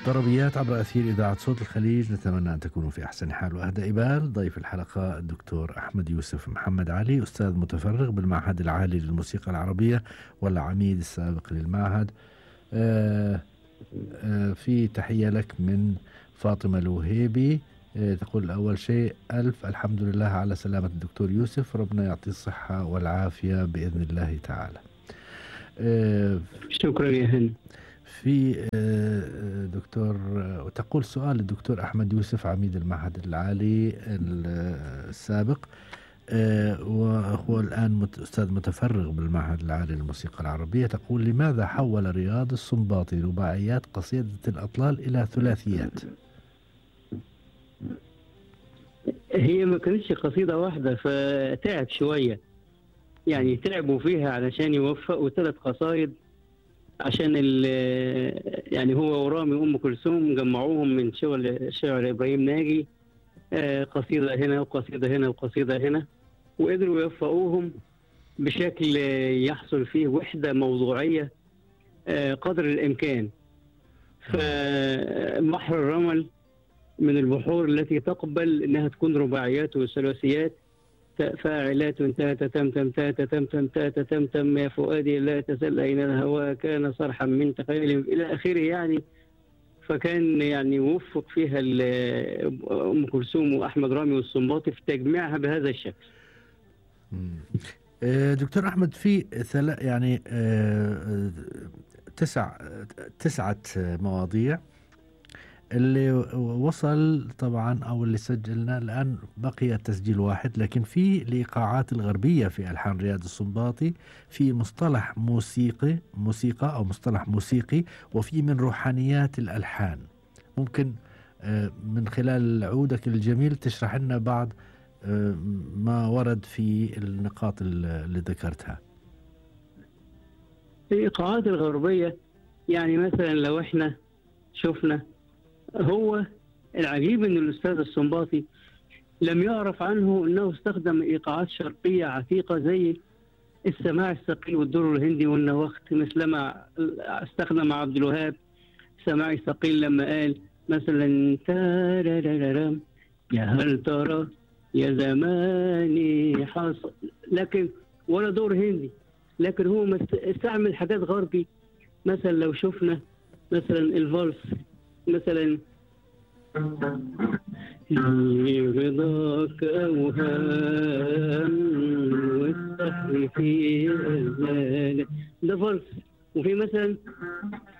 طربيات عبر أثير إذاعة صوت الخليج، نتمنى أن تكونوا في أحسن حال وأهدى بال. ضيف الحلقة الدكتور أحمد يوسف محمد علي، أستاذ متفرغ بالمعهد العالي للموسيقى العربية والعميد السابق للمعهد. آه، في تحية لك من فاطمة الوهيبي. تقول أول شيء ألف الحمد لله على سلامة الدكتور يوسف، ربنا يعطيه الصحة والعافية بإذن الله تعالى. آه، شكرا يا هند. في دكتور، تقول سؤال الدكتور أحمد يوسف عميد المعهد العالي السابق، وهو الآن أستاذ متفرغ بالمعهد العالي للموسيقى العربية. تقول لماذا حول رياض السنباطي رباعيات قصيدة الأطلال إلى ثلاثيات؟ هي ما كانتش قصيدة واحدة فتعب شوية، يعني تعبوا فيها علشان يوفقوا 3 قصايد، عشان يعني هو ورامي أم كلثوم جمعوهم من شعر إبراهيم ناجي، قصيدة هنا وقصيدة هنا وقصيدة هنا، وقدروا يوفقوهم بشكل يحصل فيه وحدة موضوعية قدر الإمكان. فبحر الرمل من البحور التي تقبل أنها تكون رباعيات وثلاثيات. فاعلات تتمتم تتمتم تتمتم يا فؤادي لا تسل أين الهوى كان صرحا من تخيل إلى آخره يعني. فكان يعني وفق فيها أم كلثوم وأحمد رامي والسنباطي في تجميعها بهذا الشكل. دكتور أحمد، في يعني تسعة مواضيع اللي وصل طبعا أو اللي سجلنا الآن، بقي تسجيل واحد، لكن في الإيقاعات الغربية في ألحان رياض السنباطي، في مصطلح موسيقى أو مصطلح موسيقي، وفي من روحانيات الألحان. ممكن من خلال عودك الجميل تشرح لنا بعض ما ورد في النقاط اللي ذكرتها. الإيقاعات الغربية يعني مثلا لو احنا شفنا، هو العجيب ان الاستاذ السنباطي لم يعرف عنه انه استخدم ايقاعات شرقيه عتيقه زي السماع الثقيل والدر الهندي والنواخت، مثلما استخدم عبد الوهاب سماع ثقيل لما قال مثلا تارارارام يا هل ترى يا زماني حصل، لكن ولا دور هندي، لكن هو استعمل حاجات غربي. مثلا لو شفنا مثلا الفالس، مثلا رضاك أوهام والسحر في أزمان، ده فالس. وفي مثلا